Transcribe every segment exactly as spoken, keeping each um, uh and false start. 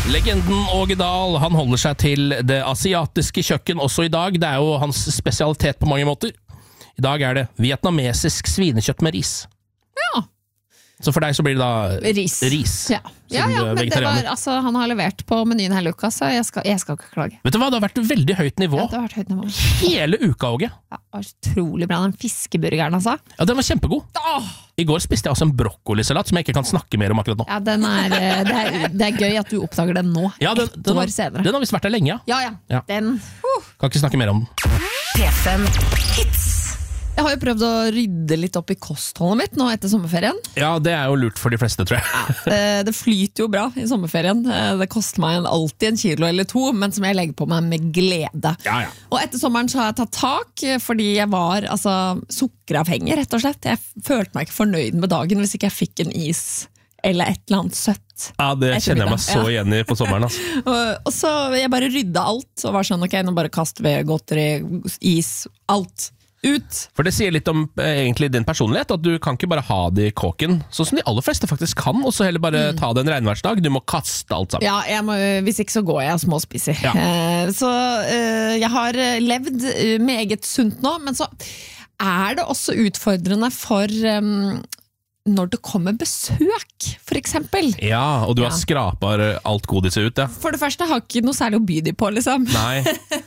Legenden Åge Dahl, han holder seg til det asiatiske kjøkken også i dag. Det er jo hans spesialitet på mange måter. I dag er det vietnamesisk svinekjøtt med ris. Ja. Så for deg så blir det da ris. ris ja. Ja, ja, men det var, altså, han har levert på menyen hele uka, så jeg skal, jeg skal ikke klage. Vet du hva, det har vært veldig høyt nivå. Ja, det har vært høyt nivå. Hele uka, Åge. Ja, det var utrolig bra, den fiskeburgeren, altså. Ja, den var kjempegod. Åh! I går spiste jeg også en brokkolisalat som jeg ikke kan snakke mer om akkurat nå. Ja, den er, det, er, det er gøy at du oppdager den nå, ja, den, ett den år har, senere. Den har visst vært der lenge, ja. Ja, ja. ja. Den... Uh. Kan ikke snakke mer om den. P fem Hits. Jeg har jo prøvd å rydde litt opp i kostholdet mitt nå etter sommerferien. Ja, det er jo lurt for de fleste, tror jeg. Ja, det flyter jo bra i sommerferien. Det koster meg alltid en kilo eller to, men som jeg legger på meg med glede. Ja, ja. Og etter sommeren så har jeg tatt tak, fordi jeg var altså, sukkeravhengig, rett og slett. Jeg følte meg ikke fornøyd med dagen hvis ikke jeg fikk en is eller et eller annet søtt. Ja, det kjenner jeg meg så ja. igjen i på sommeren. Altså. og, og så jeg bare rydda alt, og var sånn, ok, nå bare kaster vi godteri, is, alt. Ut. For det sier litt om eh, egentlig din personlighet, at du kan ikke bare ha det i kåken, sånn som de aller fleste faktisk kan, og så heller bare mm. ta det en regnværsdag. Du må kaste alt sammen. Ja, jeg må, hvis ikke så går jeg og småspiser. Ja. Eh, så eh, jeg har levd meget sunt nå, men så er det også utfordrende for um, når det kommer besøk, for eksempel. Ja, og du har ja. skrapet alt godiset ut, ja. For det første har jeg ikke noe særlig å by de på, liksom. Nei.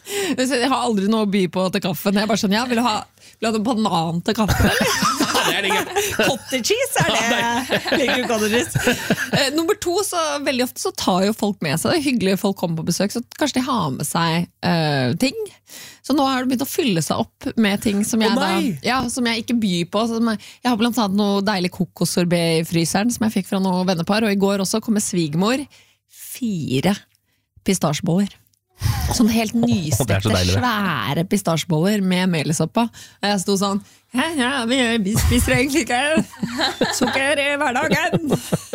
Jeg har aldri noe å by på til kaffen. Jeg er bare sånn, ja, vil du ha, vil du ha en banan til kaffen, eller? Det er det ikke. Cottage cheese er det. Liker du cottage cheese? Eh, nummer to, så veldig ofte så tar jo folk med seg, det er hyggelig folk kommer på besøk, så kanskje de har med seg uh, ting. Så nå har det begynt å fylle seg opp med ting som jeg, oh, da, ja, som jeg ikke byr på. Jeg, jeg har blant annet noe deilig kokossorbet i fryseren som jeg fikk fra noen vennepar, og i går også kom med svigermor fire pistasjeboller. Sånn helt nystekte, oh, deilig, svære pistasjeboller med melisoppa. Og jeg sto sånn, ja, ja, vi spiser egentlig ikke sukker i hverdagen.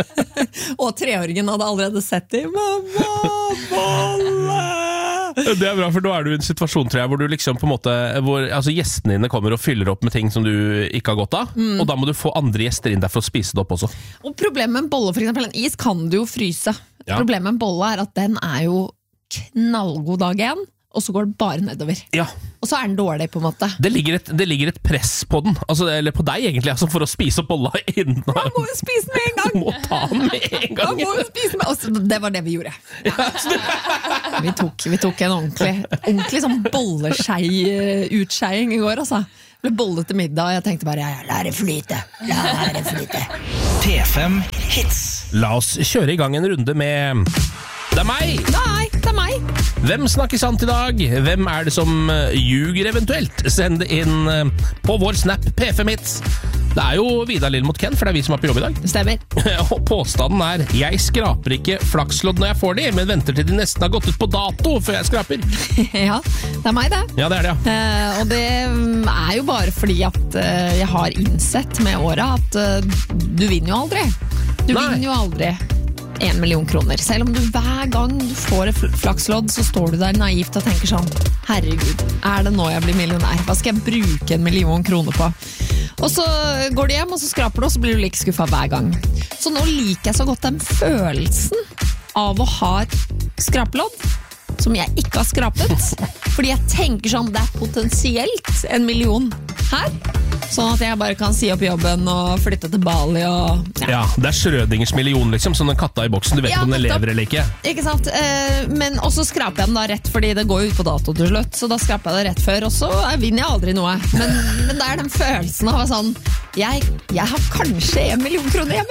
Og treåringen hadde allerede sett dem. Mamma, bolle! Det er bra, for nå er du i en situasjon, tror jeg, hvor du liksom på en måte, hvor altså, gjestene dine kommer og fyller opp med ting som du ikke har godt av, mm. og da må du få andre gjester inn der for å spise det opp også. Og problemet med en bolle, for eksempel en is, kan du jo fryse. Ja. Problemet med en bolle er at den er jo knallgod dag igjen, og så går det bare nedover. Ja. Og så er den dårlig, på en måte. Det ligger et, det ligger et press på den, altså, eller på deg egentlig, altså, for å spise opp bolla innen. Man må jo spise den med en gang! Du må ta den med en gang! Man må jo spise med, og det var det vi gjorde. Ja. vi, tok, vi tok en ordentlig, ordentlig sånn bolleskei-utskeiing i går, altså. Det ble bolle til middag, og jeg tenkte bare, ja, la det flyte, la det flyte. P fem Hits. La oss kjøre i gang en runde med... Det er meg! Nei, det er meg. Hvem snakker sant i dag? Hvem er det som ljuger eventuelt? Send det inn på vår Snap P fem Hits. Det er jo Vidar Lill mot Ken, for det er vi som er på jobb i dag. Stemmer. Og påstanden er, jeg skraper ikke flakslodd når jeg får de, men venter til de nesten har gått ut på dato før jeg skraper. Ja, det er meg det. Ja, det er det, ja. Eh, og det er jo bare fordi at eh, jeg har innsett med året at eh, du vinner jo aldri. Du Nei. vinner jo aldri en million kroner. Selv om du hver gang du får et flakslodd, så står du der naivt og tenker sånn, herregud, er det nå jeg blir millionær? Hva skal jeg bruke en million kroner på? Og så går du hjem, og så skraper du, og så blir du like skuffet hver gang. Så nå liker jeg så godt den følelsen av å ha et skrapelodd som jeg ikke har skrapet. Fordi jeg tenker sånn, det er potensielt en million her. Sånn at jeg bare kan si opp jobben og flytte til Bali og... Ja, ja det er Schrødingers million liksom, sånn den katta i boksen, du vet ja, om den lever eller ikke. Ikke sant, eh, men også skraper jeg den da rett, fordi det går jo ut på dato til slutt, så da skraper jeg det rett før, og så vinner jeg aldri noe. Men, men det er den følelsen av sånn, jeg, jeg har kanskje en million kroner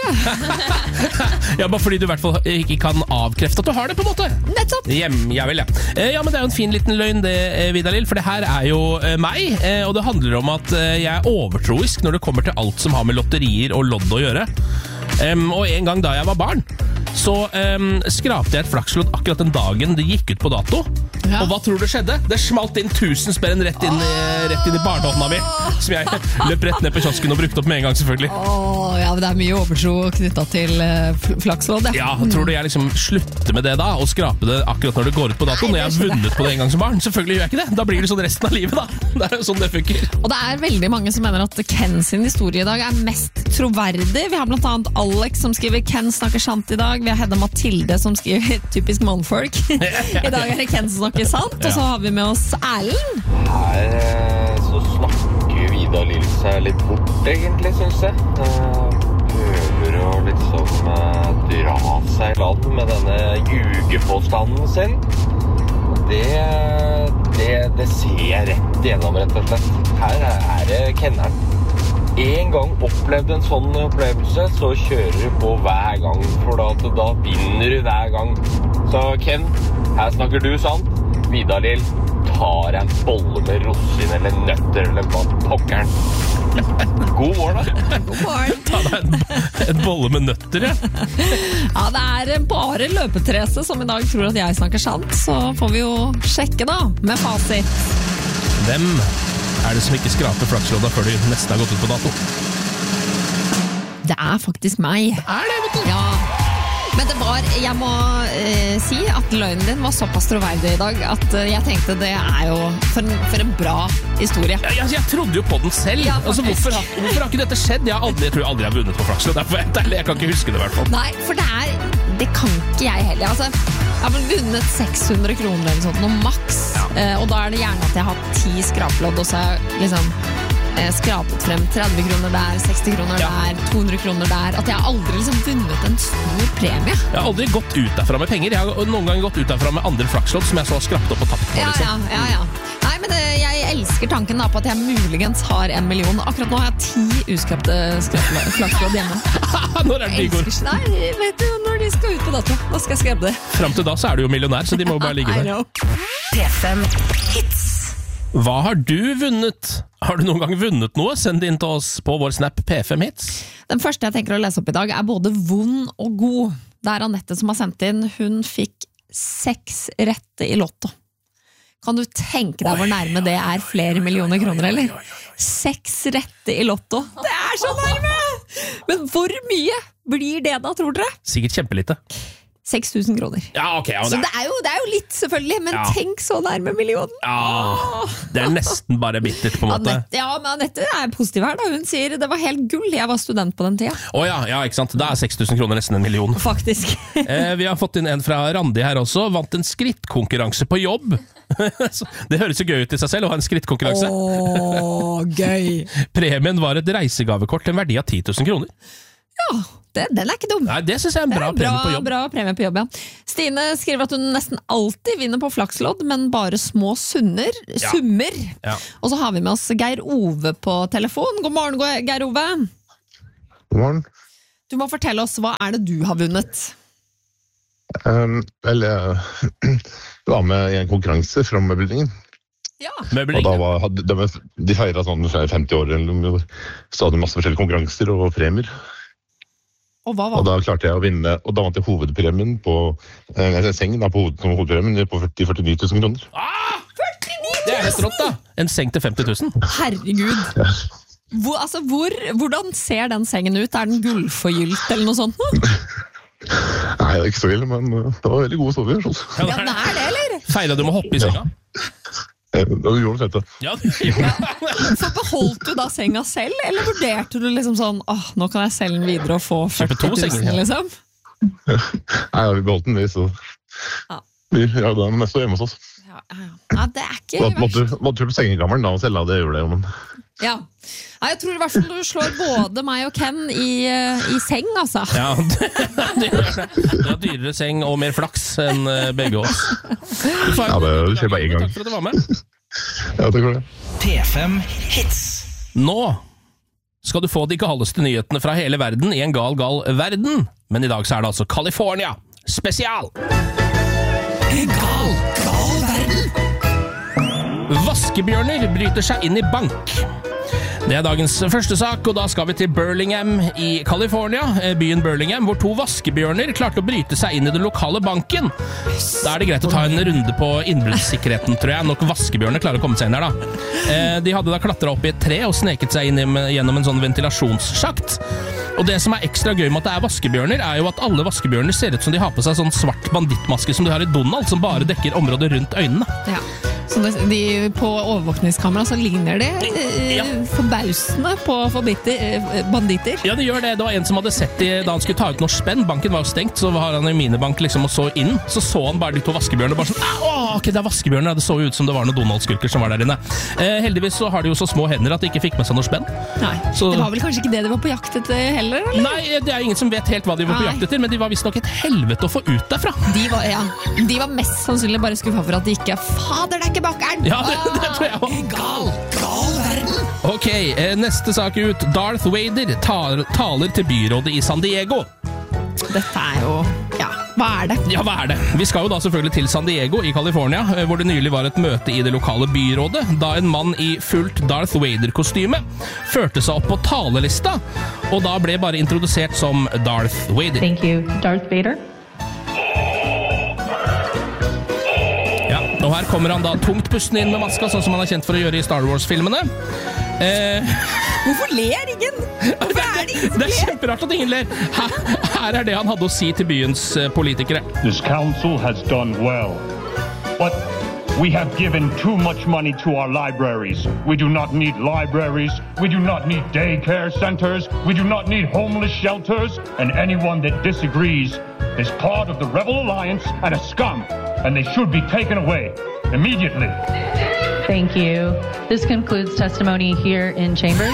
hjemme. Ja, bare fordi du i hvert fall ikke kan avkrefte at du har det på en måte. Nettopp. Hjem, ja vel, ja. Eh, ja, men det er jo en fin liten løgn det, Vidar Lill, for det her er jo eh, meg, eh, og det handler om at eh, jeg er overtroisk når det kommer til alt som har med lotterier og lodd å gjøre. Um, og en gang da jeg var barn, så um, skrapte jeg et flakslodd akkurat den dagen det gikk ut på dato. Ja. Og hva tror du skjedde? Det smalt inn tusen spenn rett inn i, rett inn i barnehånda mi, som jeg løp rett ned på kiosken og brukte opp med en gang, selvfølgelig. Åh, ja, det er mye overtro knyttet til uh, flakslodd. Ja, tror du jeg liksom slutter med det da, og skrape det akkurat når det går ut på dato, når jeg har vunnet på det en gang som barn? Selvfølgelig gjør jeg ikke det. Da blir det sånn resten av livet, da. Det er jo sånn det funker. Og det er veldig mange som mener at Ken sin historie i dag er mest troverdig. Vi har blant annet Alex som skriver Ken snakker sant i dag. Vi har Hedda Mathilde som skriver typisk mannfolk. I dag er det Ken som snakker sant. Og så har vi med oss Erlend. Her eh, så snakker Vidar Lill seg litt bort, egentlig, synes jeg. Eh, prøver å liksom eh, dra seg i land med denne ljugepåstanden selv. Det, det, det ser jeg rett igjennom, rett og slett. Her er det kenneren. En gang opplevd en sånn opplevelse, så kjører du på hver gang, for da, da vinner du hver gang. Så Ken, her snakker du sant. Vidar Lill tar en bolle med rosin eller nøtter eller hva pokkeren. God morgen da. God morgen. Ta deg en, en bolle med nøtter, ja. Ja, det er bare løpetrese som i dag tror at jeg snakker sant. Så får vi jo sjekke da, med fasit. Hvem er det som ikke skraper flakslodda før de nesten har gått ut på dato? Det er faktisk meg. Er det, vet du? Ja. Men det var, jeg må eh, si at løgnen din var såpass troverdig i dag at eh, jeg tenkte det er jo for en, for en bra historie. Ja, jeg, jeg trodde jo på den selv. Ja, altså, hvorfor, har, hvorfor har ikke dette skjedd? Jeg, har aldri, jeg tror jeg aldri har vunnet på flakslodd. Jeg, jeg kan ikke huske det i hvert fall. Nei, for det er, det kan ikke jeg heller. Altså, jeg har vel vunnet seks hundre kroner eller sånt, noe maks. Ja. Eh, og da er det gjerne at jeg har ti skraplodd, og så har jeg liksom eh, skrapet frem tretti kroner der, seksti kroner Ja. der, to hundre kroner der. At jeg har aldri liksom vunnet en stor premie. Jeg har aldri gått ut derfra med penger. Jeg har noen ganger gått ut derfra med andre flakslodd som jeg så har skrapt opp og tapt på. Ja, Liksom. ja, ja, ja. Nei, men det, jeg elsker tanken da på at jeg muligens har en million. Akkurat nå har jeg ti uskrapte skraplodd- flakslodd hjemme. Når er det de går? Elsker, nei, vet du, når de skal ut på dato, da skal jeg skrape det. Fram til da så er du jo millionær, så de må jo bare ligge I der. know. P fem Hits. Hva har du vunnet? Har du noen gang vunnet noe? Send det inn til oss på vår Snap P fem Hits. Den første jeg tenker å lese opp i dag er både vond og god. Det er Annette som har sendt inn. Hun fikk seks rette i lotto. Kan du tenke deg hvor nærme det er flere millioner kroner, eller? Seks rette i lotto. Det er så nærme! Men hvor mye blir det da, tror dere? Sikkert kjempelite. seks tusen kroner. Ja, ok. Ja, Så det, det er, jo, det er jo litt, selvfølgelig, men Ja. tenk så nærme millionen. ja, det er nesten bare bittert, på en måte. Annette, ja, men Annette er positiv her da. Hun sier det var helt gull. Jeg var student på den tida. Å ja, ja, ikke sant? Da er seks tusen kroner nesten en million. Faktisk. Eh, vi har fått inn en fra Randi her også. Vant en skrittkonkurranse på jobb. Så det høres jo gøy ut i seg selv å ha en skrittkonkurranse. Åh, gøy. Premien var et reisegavekort til en verdi av ti tusen kroner. Ja, det, den er ikke dum. Nei, det synes jeg er en Det bra, er premie på jobb. Bra premie på jobb, ja. Stine skriver at hun nesten alltid vinner på flakslodd, men bare små sunner, Ja. summer. Ja. Og så har vi med oss Geir Ove på telefon. God morgen, Geir Ove. God morgen. Du må fortelle oss, hva er det du har vunnet? Um, vel, jeg var med i en konkurranse fra møbelringen. Ja. Og Møbling. da var, hadde, de, de feiret sånn femti år, eller noe, så hadde de masse forskjellige konkurranser og premier. Og hva Og var det? da klarte jeg å vinne, og da vant jeg hovedpremien på eh, en seng da, på hoved, som hovedpremien på førti til førtini tusen kroner. Ah! Det er helt rått, da. En seng til femti tusen. Herregud. Hvor, altså, hvor, hvordan ser den sengen ut? Er den gullforgylt eller noe sånt? Nå? Nei, det er ikke så ille, men uh, det var veldig gode sover. Altså. Ja, den er det, eller? Feira du med å hoppe i senga? Eh, Da gjorde det dette. Ja, det gjorde jeg. Så beholdt du da senga selv, eller vurderte du liksom sånn, åh, nå kan jeg selge den videre og få Kjøpe førti to senger, tusen, ja. liksom? Nei, ja, vi beholdt den, vi, så Ja. vi, ja, den står hjemme hos oss. Ja, ja, ja. Ja, det er ikke Så verst. måtte, måtte kjøpe sengegammelen da, og selge det, gjorde det, men Ja. Ja, jeg tror i hvert fall du slår både meg og Ken i, eh, i seng, altså. Ja, det, det gjør det. Du har dyrere seng og mer flaks enn eh, begge oss. Du får- Ja, det skjer bare en gang. Takk for at du var med. ja, det går det. P fem Hits. Nå skal du få de galeste nyhetene fra hele verden i en gal, gal verden. Men i dag så er det altså California spesial. Gal, gal verden. Vaskebjørner bryter seg inn i bank. Det er dagens første sak, og da skal vi til Burlingame i California, byen Burlingame, hvor to vaskebjørner klarte å bryte seg inn i den lokale banken. Da er det greit å ta en runde på innbruddssikkerheten, tror jeg. Nok vaskebjørner klarer å komme seg inn her, da. De hadde da klatret opp i et tre og sneket seg inn gjennom en sånn ventilasjonssjakt. Og det som er ekstra gøy med at det er vaskebjørner, er jo at alle vaskebjørner ser ut som de har på seg sånn svart bandittmaske som de har i Donald, som bare dekker området rundt øynene. Ja. Så det, de, på overvåkningskamera så ligner det eh, ja. forbausende på forbitter, eh, banditter. Ja, det gjør det. Det var en som hadde sett de, da han skulle ta ut noe spenn. Banken var jo stengt, så var han i minibank liksom og så inn. Så så han bare de to vaskebjørnene bare sånn, åh, ok, det er vaskebjørner. Det så ut som det var noen Donald-skurker som var der inne. Eh, heldigvis så har de jo så små hender at de ikke fikk med seg noe spenn. Nei, så, det var vel kanskje ikke det de var på jakt etter heller, eller? Nei, det er ingen som vet helt hva de var på jakt etter, men de var visst nok et helvete å få ut derfra. De var, ja, de var mest sannsynlig bare skuffet for at de ikke, fader, det er ikke bakkeren! Ja, det, det tror jeg også. Gal, gal verden. Ok, neste sak ut. Darth Vader tar, taler til byrådet i San Diego. Dette er jo, ja, hva er det? Ja, hva er det? Vi skal jo da selvfølgelig til San Diego i California, hvor det nylig var et møte i det lokale byrådet, da en mann i fullt Darth Vader-kostyme førte seg opp på talelista, og da ble bare introdusert som Darth Vader. Thank you, Darth Vader. Og her kommer han da tungt pustende inn med maska, sånn som han er kjent for å gjøre i Star Wars-filmene. Eh, Hvorfor ler ingen? Hvorfor er det ingen som ler? Det er kjemperart at ingen ler. Her, her er det han hadde å si til byens politikere. This council has done well, but we have given too much money to our libraries. We do not need libraries. We do not need daycare centers. We do not need homeless shelters. And anyone that disagrees is part of the Rebel Alliance and a scum. And they should be taken away immediately. Thank you. This concludes testimony here in chambers.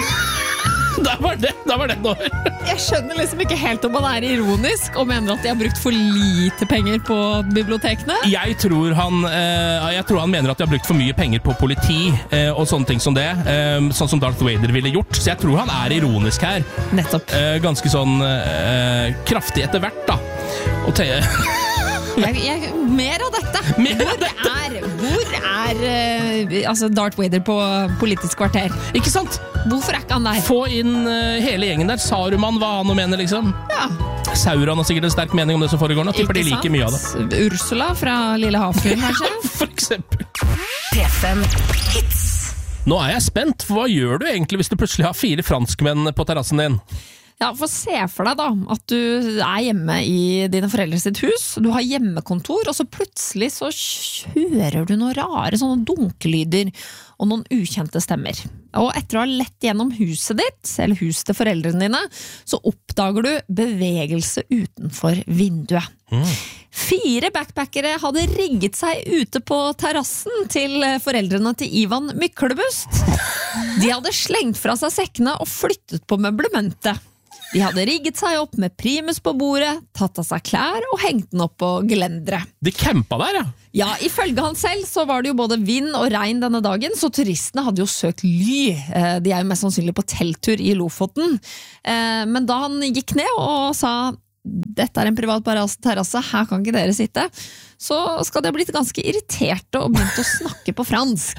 Da var det, da var det nå. Jeg skjønner liksom ikke helt om han er ironisk og mener at de har brukt for lite penger på bibliotekene. Jeg tror han, eh, jeg tror han mener at de har brukt for mye penger på politi eh, og sånne ting som det, eh, sånn som Darth Vader ville gjort. Så jeg tror han er ironisk her. Nettopp. Eh, ganske sånn eh, kraftig etter hvert da. Og te... Jeg, jeg, mer av dette. Mer hvor av dette. er, hvor er uh, altså Darth Vader på Politisk kvarter? Ikke sant? Hvorfor er ikke han der? Få inn uh, hele gjengen der. Saruman, hva han nå mener, liksom. Ja. Sauron har sikkert en sterk mening om det som foregår nå. Tipper de liker mye av det. Ursula fra Lille Havfruen, kanskje? For eksempel. P fem Hits. Nå er jeg spent, for hva gjør du egentlig hvis du plutselig har fire franskmenn på terrassen din? Ja, for se for deg da, at du er hjemme i dine foreldre sitt hus, du har hjemmekontor, og så plutselig så hører du noen rare sånne dunkelyder og noen ukjente stemmer. Og etter å ha lett gjennom huset ditt, eller huset til foreldrene dine, så oppdager du bevegelse utenfor vinduet. Mm. Fire backpackere hadde rigget seg ute på terrassen til foreldrene til Ivan Myklebust. De hadde slengt fra seg sekkene og flyttet på møblementet. De hadde rigget seg opp med primus på bordet, tatt av seg klær og hengt den opp på gelendere. De campa der, ja? Ja, ifølge han selv så var det jo både vind og regn denne dagen, så turistene hadde jo søkt ly. De er jo mest sannsynlig på telttur i Lofoten. Men da han gikk ned og sa dette er en privat terrasse, her kan ikke dere sitte, så skal de ha blitt ganske irriterte og begynt å snakke på fransk.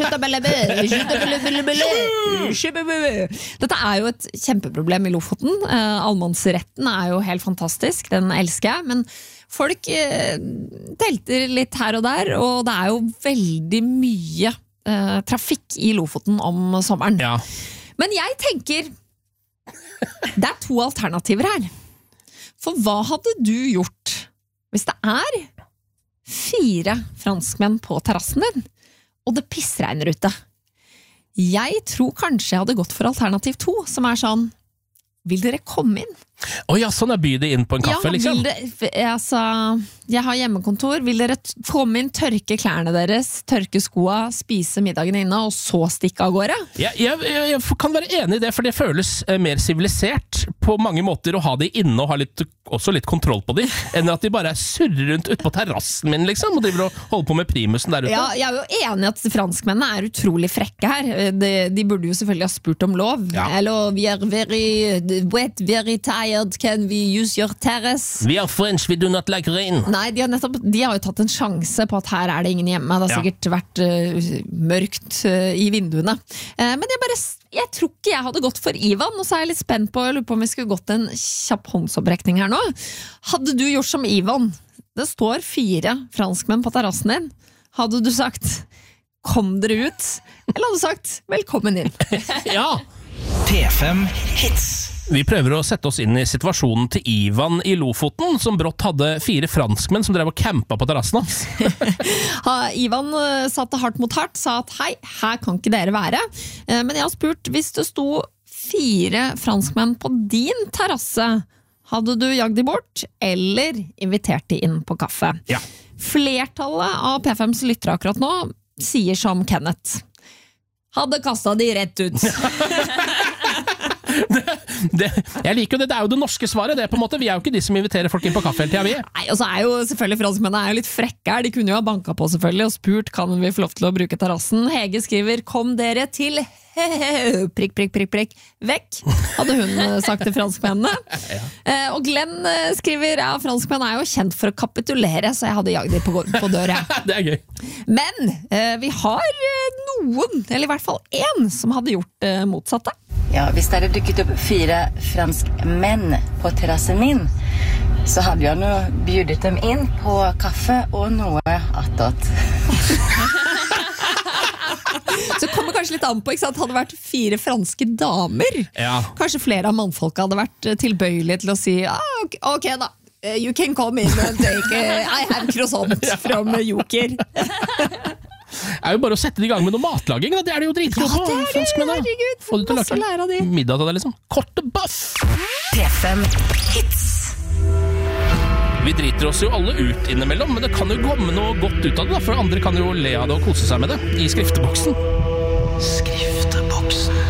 Dette er jo et kjempeproblem i Lofoten. Allemannsretten er jo helt fantastisk, den elsker jeg, men folk telter litt her og der, og det er jo veldig mye trafikk i Lofoten om sommeren. Ja. Men jeg tenker, det er to alternativer her. For hva hadde du gjort hvis det er fire franskmenn på terrassen din, og det pissregner ute? Jeg tror kanskje jeg hadde gått for alternativ to, som er sånn, vil dere komme inn? Å ja, sånn er by det inn på en kaffe, ja, liksom? Det, altså, jeg har hjemmekontor, vil dere t- komme inn, tørke klærne deres, tørke skoa, spise middagen inne, og så stikke av gårde? Ja, jeg, jeg, jeg kan være enig i det, for det føles eh, mer sivilisert på mange måter å ha de inne og ha litt, også litt kontroll på de, enn at de bare surrer rundt ute på terrassen min, liksom, og driver og holder på med primusen der ute. Ja, jeg er jo enig at franskmennene er utrolig frekke her. De, de burde jo selvfølgelig ha spurt om lov. Ja. Eller, vi er very, very tired tired, can we use your terrace? We are French, we do not like rain. Nei, de har, nettopp, de har jo tatt en sjanse på at her er det ingen hjemme. Det har Ja. sikkert vært uh, mørkt uh, i vinduene. Uh, men jeg bare, jeg tror ikke jeg hadde gått for Ivan, og så er jeg litt spent på, jeg lurer på om vi skulle gått en kjapp håndsopprekning her nå. Hadde du gjort som Ivan? Det står fire franskmenn på terrassen din. Hadde du sagt, kom dere ut? Eller hadde du sagt, velkommen inn? Ja, P fem Hits. vi prøver å sette oss inn i situasjonen til Ivan i Lofoten, som brått hadde fire franskmenn som drev og campa på terrassen hans. Ha, Ivan uh, satte hardt mot hardt, sa at hei, her kan ikke dere være. Uh, men jeg har spurt, hvis det sto fire franskmenn på din terrasse, hadde du jagd de bort, eller invitert de inn på kaffe? Ja. Flertallet av P fems lyttere akkurat nå sier som Kenneth. Hadde kastet de rett ut. Det, jeg liker jo det, det er jo det norske svaret, det på en måte. Vi er jo ikke de som inviterer folk inn på kaffe hele tiden, vi. Nei, og så er jo selvfølgelig franskmennene er jo litt frekke her. De kunne jo ha banket på selvfølgelig og spurt, kan vi få lov til å bruke terrassen? Hege skriver, kom dere til prikk, prikk, prikk, prikk, vekk, hadde hun sagt til franskmennene. Ja. Eh, og Glenn eh, skriver, ja, franskmenn er jo kjent for å kapitulere, så jeg hadde jagd dem på, på døra. Det er gøy. Men eh, vi har eh, noen, eller i hvert fall en, som hadde gjort eh, motsatte. Ja, hvis det hadde dukket opp fire fransk menn på terrassen min, så hadde jeg nå bjudet dem inn på kaffe og noe attåt. Så det kommer kanskje litt an på, ikke sant? Hadde det vært fire franske damer, Ja. kanskje flere av mannfolka hadde vært tilbøyelige til å si, ah, ok, ok da, you can come in and take, uh, I have croissant from Joker. Det er jo bare å sette det i gang med noe matlaging, da. Det er det jo dritgod Ja, på. det er det, franskmennene. herregud. Få det til å Masse å lære av lage de. middag til det, liksom. Kort og buff! P fem Hits. Vi driter oss jo alle ut innimellom, men det kan jo komme noe godt ut av det, da, for andre kan jo le av det og kose seg med det i skrifteboksen. Skrifteboksen.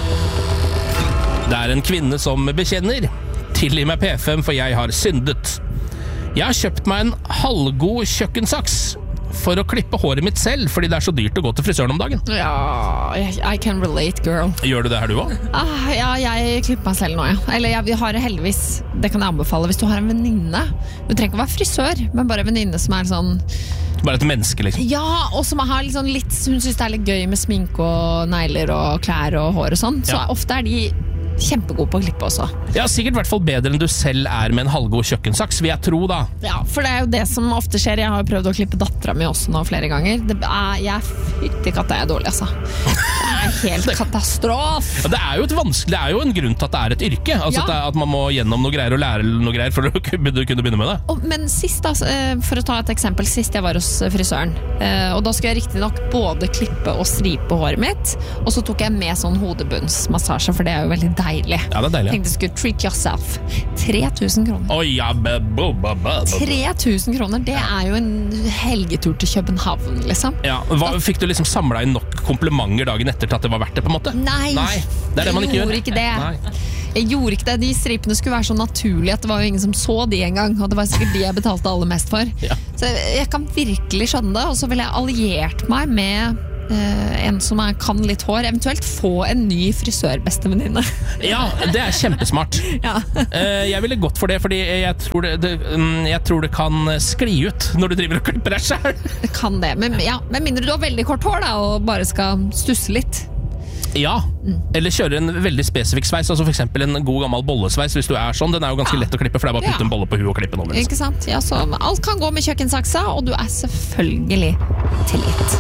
Det er en kvinne som bekjenner. Tilgi meg P fem, for jeg har syndet. Jeg har kjøpt meg en halvgod kjøkkensaks for å klippe håret mitt selv, fordi det er så dyrt å gå til frisøren om dagen. Ja, I can relate, girl. Gjør du det her du også? Ah, ja, jeg klipper meg selv nå, ja. Eller jeg, vi har heldigvis, det kan jeg anbefale, hvis du har en venninne. Du trenger ikke å være frisør, men bare en venninne som er sånn... Bare et menneske, liksom. Ja, og som har litt sånn litt, hun synes det er litt gøy med sminke og negler og klær og hår og sånn. Så Ja. ofte er de kjempegode på å klippe også. Ja, sikkert i hvert fall bedre enn du selv er med en halvgod kjøkkensaks, vil jeg tro da. Ja, for det er jo det som ofte skjer. Jeg har jo prøvd å klippe datteren min også nå flere ganger. Det er, jeg fytti katt, jeg er dårlig, altså. Det er helt katastrof. Ja, det er jo et vanskelig, det er jo en grunn til at det er et yrke. Altså Ja. at, det er, at man må gjennom noe greier og lære noe greier for å kunne begynne med det. Og, men sist, da, for å ta et eksempel, sist jeg var hos frisøren, eh, og da skulle jeg riktig nok både klippe og stripe håret mitt, og så tok jeg med sånn hodebunnsmassasje, for det er jo veldig deilig. Ja, det er deilig. Tenkte jeg skulle treat yourself. tre tusen kroner. Oi, ja, be, bo, ba, ba, ba. tre tusen kroner, det er jo en helgetur til København, liksom. Ja, hva, fikk du liksom samlet inn nok komplimenter dagen etter til at det var verdt det, på en måte? Nei, Nei, det er det man ikke jeg gjør. gjorde ikke det. Nei. Jeg gjorde ikke det. De stripene skulle være så naturlige at det var jo ingen som så de engang, og det var sikkert de jeg betalte aller mest for. Ja. Så jeg kan virkelig skjønne det, og så ville jeg alliert meg med eh, en som er, kan litt hår, eventuelt få en ny frisørbestevenninne. Ja, det er kjempesmart. Ja. Eh, jeg ville gått for det, fordi jeg tror det, det, mm, jeg tror det kan skli ut når du driver og klipper deg selv. Det kan det, men ja, med mindre du har veldig kort hår da, og bare skal stusse litt. Ja, eller kjøre en veldig spesifikk sveis, altså for eksempel en god gammel bollesveis, hvis du er sånn. Den er jo ganske lett å klippe, for det er bare å putte Ja. en bolle på huet og klippe den over. Ikke sant? Ja, så alt kan gå med kjøkkensaksa, og du er selvfølgelig tilgitt.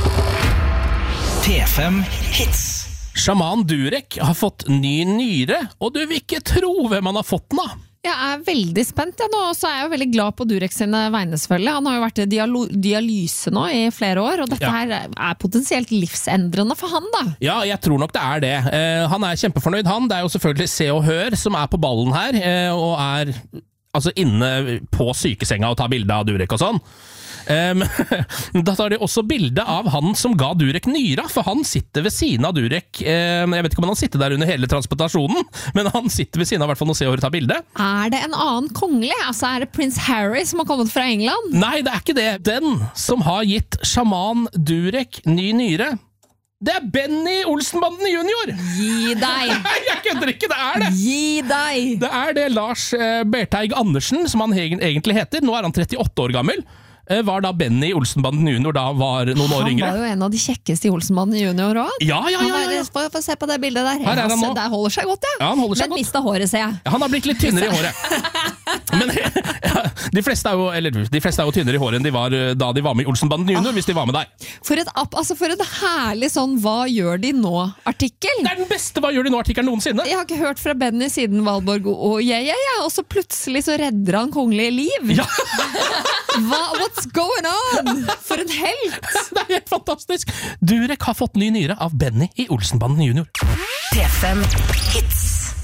P fem Hits. Sjaman Durek har fått ny nyre, og du vil ikke tro hvem han har fått den av. Jeg er veldig spent, ja, nå, og så er jeg jo veldig glad på Durek sine vegne, selvfølgelig. Han har jo vært i dialo- dialyse nå i flere år, og dette Ja. her er potensielt livsendrende for han, da. Ja, jeg tror nok det er det. Eh, han er kjempefornøyd, han. Det er jo selvfølgelig Se og Hør som er på ballen her, eh, og er altså inne på sykesenga og tar bilde av Durek og sånn. Um, da tar de også bilde av han som ga Durek nyra, for han sitter ved siden av Durek. Um, jeg vet ikke om han sitter der under hele transportasjonen, men han sitter ved siden av hvert fall når Se og Hør tar bilde. Er det en annen kongelig? Altså, er det prins Harry som har kommet fra England? Nei, det er ikke det. Den som har gitt sjaman Durek ny nyre, Det er Benny Olsenbanden junior! Gi deg! Nei, jeg kødder ikke, det er det! Gi deg! Det er det Lars eh, Berteig Andersen, som han egen- egentlig heter. Nå er han trettiåtte år gammel. Eh, var da Benny Olsenbanden junior da var noen år yngre. Han var jo en av de kjekkeste i Olsenbanden junior også. Ja, ja, ja, ja, ja. Få, få se på det bildet der. Her er han Altså, nå. det holder seg godt, ja. Ja, han holder seg Men godt. mistet håret, ser jeg. Ja, han har blitt litt tynnere i håret. Men ja, de, fleste er jo, eller, de fleste er jo tynnere i håret enn de var eh, da de var med i Olsenbanden junior, hvis de var med deg. For et, app- altså for et herlig sånn Hva gjør de nå-artikkel. Det er den beste Hva gjør de nå-artikkelen noensinne. Jeg har ikke hørt fra Benny siden Valborg og jeg, jeg, jeg, og så plutselig så redder han kongelige liv. Ja. Hva, what's going on? For en helt! Det er helt fantastisk. Durek har fått ny nyre av Benny i Olsenbanden junior. P fem Hits.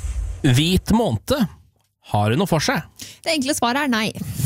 Hvit måned. Har det noe for seg? Det enkle svaret er nei.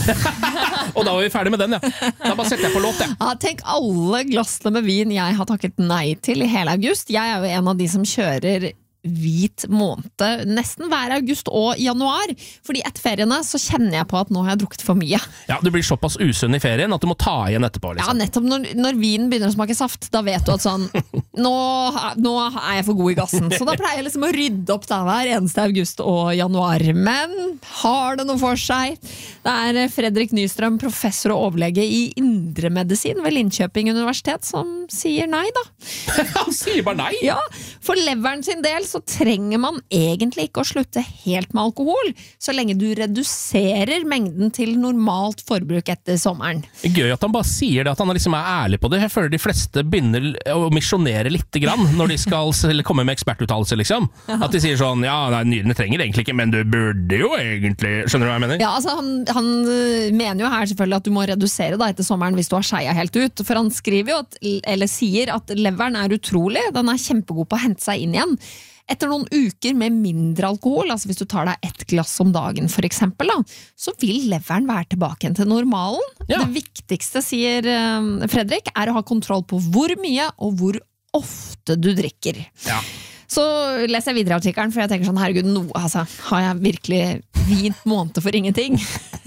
Og da var vi ferdig med den, ja. Da bare setter jeg på låt, jeg. Ja, tenk alle glassene med vin jeg har takket nei til i hele august. Jeg er jo en av de som kjører hvit måned nesten hver august og januar, fordi etter feriene så kjenner jeg på at nå har jeg drukket for mye. Ja, du blir såpass usunn i ferien at du må ta igjen etterpå, Ja, liksom. nettopp når, når vinen begynner å smake saft, da vet du at sånn, nå, nå er jeg for god i gassen. Så da pleier jeg liksom å rydde opp da hver eneste august og januar. Men har det noe for seg? Det er Fredrik Nystrøm, professor og overlege i indremedisin ved Linköping universitet, som sier nei da. Han sier bare nei. Ja, for leveren sin del så trenger man egentlig ikke å slutte helt med alkohol, så lenge du reduserer mengden til normalt forbruk etter sommeren. Gøy at han bare sier det, at han liksom er ærlig på det. Jeg føler de fleste begynner å misjonere litt grann når de skal s- komme med ekspertuttalelse, liksom. At de sier sånn, ja, nei, nyrene trenger egentlig ikke, men du burde jo egentlig, skjønner du hva jeg mener? Ja, altså han, han øh, mener jo her selvfølgelig at du må redusere da etter sommeren hvis du har skeia helt ut, for han skriver jo, at, eller sier at leveren er utrolig, den er kjempegod på å hente seg inn igjen. Etter noen uker med mindre alkohol, altså hvis du tar deg ett glass om dagen for eksempel, da, så vil leveren være tilbake igjen til normalen. Ja. Det viktigste, sier øh, Fredrik, er å ha kontroll på hvor mye og hvor ofte du drikker. Ja. Så leser jeg videre i artikkelen, for jeg tenker sånn, herregud, no, altså, har jeg virkelig hvit måned for ingenting?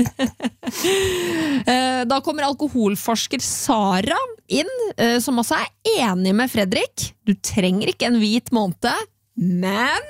Eh, da kommer alkoholforsker Sara inn, eh, som også er enig med Fredrik. Du trenger ikke en hvit måned, men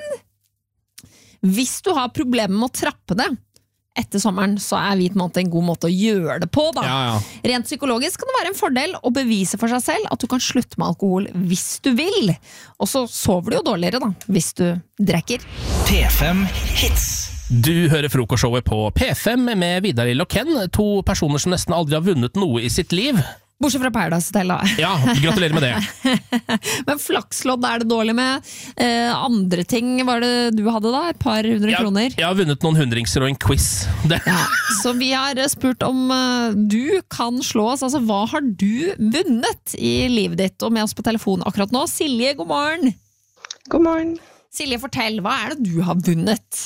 hvis du har problemer med å trappe det etter sommeren, så er hvit måned en god måte å gjøre det på, da. Ja, ja. Rent psykologisk kan det være en fordel å bevise for seg selv at du kan slutte med alkohol hvis du vil. Og så sover du jo dårligere da, hvis du drikker. P fem Hits. Du hører frokostshowet på P fem med Vidar Lill og Ken, to personer som nesten aldri har vunnet noe i sitt liv. Bortsett fra Paradise Hotel, da. Ja, gratulerer med det. Men flakslodd er det dårlig med. Eh, andre ting var det du hadde da? Et par hundre Jeg, kroner? jeg har vunnet noen hundringser og en quiz. Det. Ja, så vi har spurt om uh, du kan slå oss, altså hva har du vunnet i livet ditt? Og med oss på telefon akkurat nå, Silje, god morgen. God morgen. Silje, fortell, hva er det du har vunnet?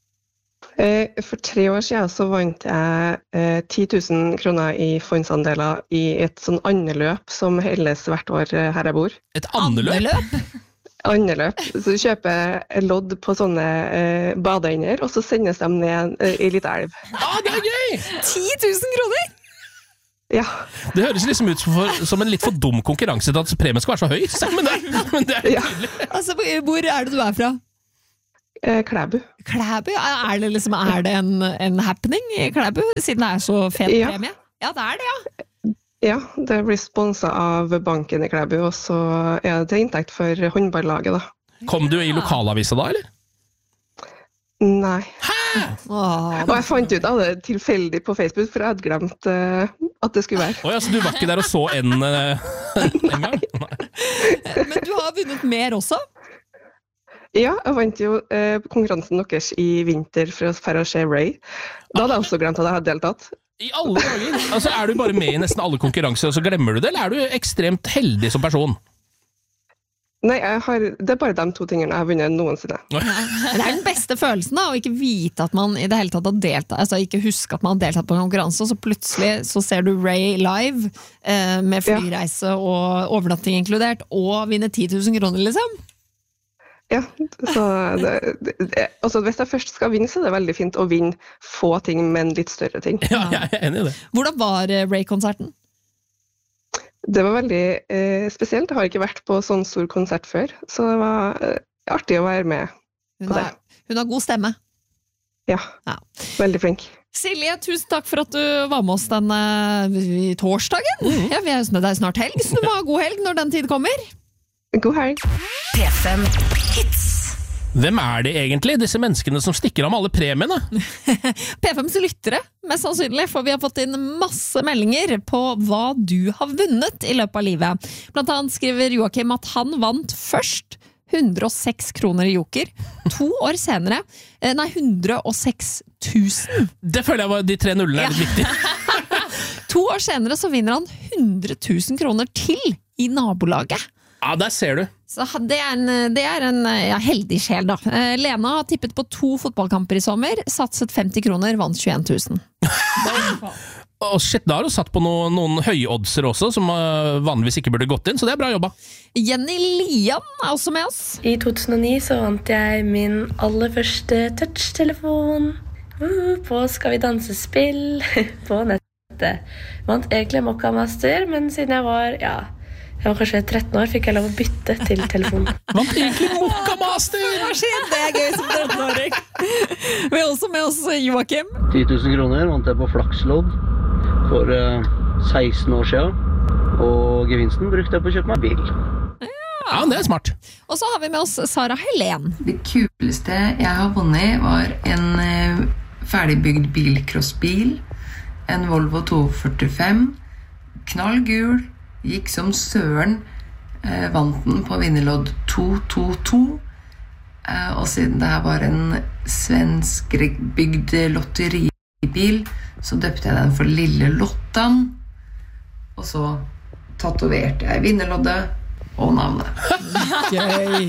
Eh, For tre år siden så vant jeg eh, ti tusen kroner i fondsandeler i et sånn andeløp som holdes hvert år eh, her jeg bor. Et andeløp? Andeløp. Så du kjøper lodd på sånne eh, badeender, og så sendes de ned eh, i litt elv. Ah, det er gøy! ti tusen kroner? Ja. Det høres liksom ut for, som en litt for dum konkurranse til at premien skal være så høy. Men det, men det er Ja. Altså, hvor er det du er fra? Eh, Klæbu. Klæbu? Er det, liksom, er det en, en happening i Klæbu, siden det er så fet Ja. premie? Ja, det er det, ja. Ja, det blir sponset av banken i Klæbu, og så er det til inntekt for håndballaget da. Kom du i lokalavisa da, eller? Nei. Åh, Og jeg fant ut av det tilfeldig på Facebook, for jeg hadde glemt eh, at det skulle være. Å ja, så du var ikke der og så en uh, en gang? Nei. men du har vunnet mer også? Ja, jeg vant jo eh, konkurransen deres i vinter for å fære og se Ray. Da hadde jeg også glemt at jeg hadde deltatt. I alle dager! Altså, er du bare med i nesten alle konkurranser, og så glemmer du det, eller er du ekstremt heldig som person? Nei, jeg har, det er bare de to tingene jeg har vunnet noensinne. Det er den beste følelsen da, å ikke vite at man i det hele tatt har deltatt, altså ikke huske at man har deltatt på en konkurranse, og så plutselig så ser du Ray live, eh, med flyreise og overnatting inkludert, og vinner ti tusen kroner liksom. Ja, så det, det, altså hvis jeg først skal vinne, så er det veldig fint å vinne få ting, men litt større ting. Ja, jeg er enig i det. Hvordan var eh, Ray-konserten? Det var veldig eh, spesielt. Jeg har ikke vært på sånn stor konsert før, så det var eh, artig å være med Hun på har, det. hun har god stemme. Ja, Ja. veldig flink. Silje, tusen takk for at du var med oss denne torsdagen. Ja, vi er, jo- det er snart helg, så du må ha god helg når den tid kommer. God helg. P fem Hits. Hvem er de egentlig, disse menneskene som stikker av med alle premiene? P fems lyttere, mest sannsynlig, for vi har fått inn masse meldinger på hva du har vunnet i løpet av livet. Blant annet skriver Joakim at han vant først hundre og seks kroner i joker. To år senere, eh, nei, hundre og seks tusen. Det føler jeg var de tre nullene er litt viktig. To år senere så vinner han hundre tusen kroner til i nabolaget. Ja, der ser du. Så det er en, det er en ja, heldig sjel, da. Eh, Lena har tippet på to fotballkamper i sommer, satset femti kroner, vant tjueen tusen. Å shit, da har du satt på noen, noen høyoddser også, som uh, vanligvis ikke burde gått inn, så det er bra jobba. Jenny Lian er også med oss. I to tusen og ni så vant jeg min aller første touch-telefon uh, på Skal vi danse-spill på nettet. Vant egentlig Mokka Master, men siden jeg var, ja, jeg var kanskje tretten år, fikk jeg lov å bytte til telefonen. Vant egentlig Mokka Master! Det er gøy som trettenåring. Vi er også med oss Joakim. ti tusen kroner vant jeg på Flakslodd for uh, seksten år siden, og gevinsten brukte jeg på å kjøpe meg bil. Ja, det er smart. Og så har vi med oss Sara Helen. Det kuleste jeg har vunnet var en eh, ferdigbygd bilcrossbil, en Volvo to førtifem, knallgul, gikk som søren, eh, vant den på vinnerlodd to to to, eh, og siden det her var en svenskbygd lotteribil, så døpte jeg den for Lille Lottan, og så tatoverte jeg vinnerloddet og navnet. Gøy.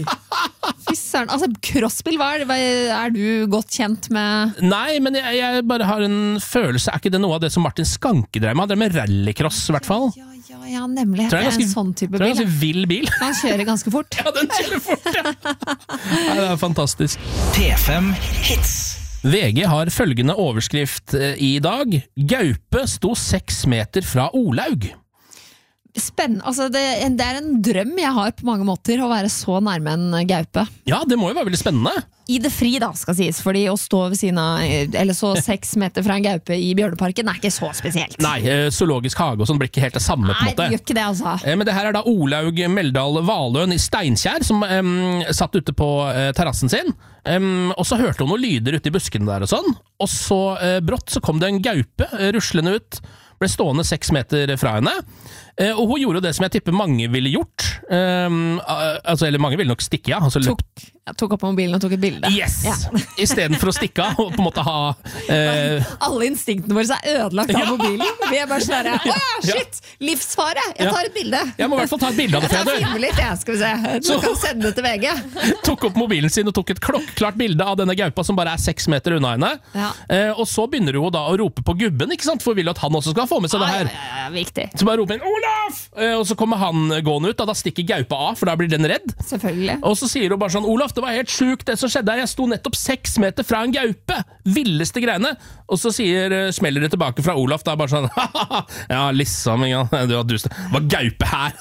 Fy søren, altså crossbil, hva er, hva er du godt kjent med? Nei, men jeg, jeg bare har en følelse, er ikke det noe av det som Martin Skanke drev med? Han drev med rallycross i hvert fall. Ja, ja, ja, nemlig. Tror jeg Det er en sånn type tror jeg bil. er ganske vill bil. Han kjører ganske fort. Ja, den kjører fort, ja. Nei, det er fantastisk. P fem Hits. V G har følgende overskrift eh, i dag. Gaupe sto seks meter fra Olaug. Spennende, altså det, det er en drøm jeg har på mange måter, å være så nærme en gaupe. Ja, det må jo være veldig spennende. I det fri da, skal sies, fordi å stå ved siden av, eller så seks meter fra en gaupe i Bjørneparken er ikke så spesielt. Nei, eh, zoologisk hage og sånn blir ikke helt det samme på en Nei, måte. det gjør ikke det altså. Eh, Men det her er da Olaug Meldal Valøen i Steinkjer som em, satt ute på eh, terrassen sin, em, og så hørte hun noen lyder ute i buskene der og sånn, og så eh, brått så kom det en gaupe eh, ruslende ut, ble stående seks meter fra henne, eh, og hun gjorde det som jeg tipper mange ville gjort, um, altså, eller mange ville nok stikke, ja, altså løpt. Tok, jeg tok opp mobilen og tok et bilde. Yes! Ja. I stedet for å stikke av, og på en måte ha eh, Alle instinktene våre er ødelagt av Ja. mobilen. Vi er bare sånn her, åja, shit, livsfare, jeg Ja. tar et bilde. Jeg må i hvert fall ta et bilde av det, Jeg tar Freder. filme litt, jeg, skal vi se. Du Så- kan sende det til V G. Tok opp mobilen sin og tok et klokklart bilde av denne gaupa som bare er seks meter unna henne. Ja. Eh, og så begynner hun da å rope på gubben, ikke sant? For hun vil at han også skal få med seg det her. Ja, ja, ja, viktig. Så bare roper han 'Olaf!' Eh, og så kommer han gående ut, og da stikker gaupa av, for da blir den redd. Selvfølgelig. Og så sier hun bare sånn 'Olaf, det var helt sjukt det som skjedde her, jeg sto nettopp seks meter fra en gaupe'. Villeste greiene. Og så sier, eh, smeller det tilbake fra Olaf, da bare sånn 'Ja, liksom, ja, du var dust. Det var gaupe her'.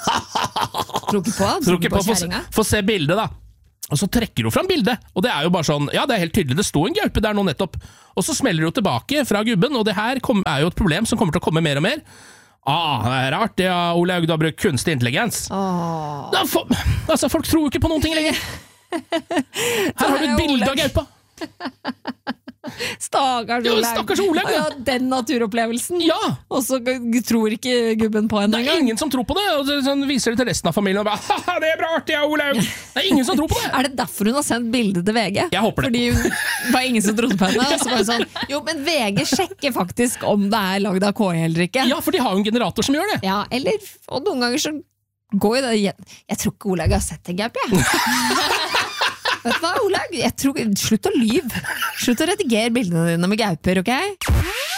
Tror ikke på, Tror ikke på, få, kjæringa. få se bildet da. Og så trekker hun fram bildet, og det er jo bare sånn, ja, det er helt tydelig, det sto en gaupe der nå nettopp. Og så smeller hun tilbake fra gubben, og det her kom, er jo et problem som kommer til å komme mer og mer. Ah, det er rart, ja, Olaug, du har brukt kunstig intelligens. Åh. Da, for, altså, folk tror jo ikke på noen ting lenger. Her har du et bilde av gaupa. Stakkars Jo, Olaug. stakkars Olaug, ja. Ja, den naturopplevelsen. Ja. Og så g- tror ikke gubben på henne Det er engang. ingen som tror på det, og så sånn, viser det til resten av familien, og bare, haha, det er bra artig, ja, Olaug. Det er ingen som tror på det. Er det derfor hun har sendt bilde til V G? Jeg håper det. Fordi hun var ingen som trodde på henne. Og så bare sånn, jo, men V G sjekker faktisk om det er lagd av K I eller ikke. Ja, for de har jo en generator som gjør det. Ja, eller, og noen ganger så går jo det igjen. Jeg tror ikke Olaug har sett en gaupe, jeg. Vet du hva, Olaug? Jeg tror, slutt å lyve. Slutt å redigere bildene dine med gauper, ok?